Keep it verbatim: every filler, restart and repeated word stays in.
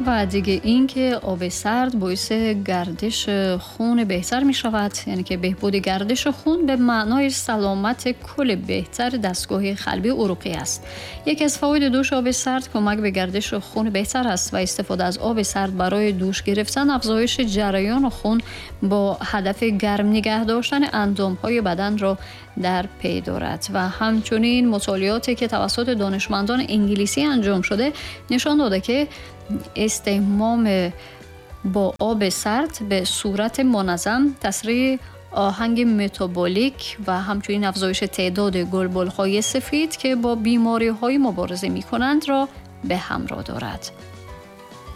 و دیگه این که آب سرد باعث گردش خون بهتر می شود، یعنی که بهبود گردش خون به معنای سلامت کل بهتر دستگاه قلبی عروقی است. یکی از فواید دوش آب سرد کمک به گردش خون بهتر است و استفاده از آب سرد برای دوش گرفتن افزایش جریان خون با هدف گرم نگه داشتن اندام‌های بدن را در پی دارد. و همچنین مطالعاتی که توسط دانشمندان انگلیسی انجام شده نشان داده که استحمام با آب سرد به صورت منظم تسریع آهنگ متابولیک و همچنین افزایش تعداد گلبول‌های سفید که با بیماری‌های مبارزه می‌کنند را به همراه دارد.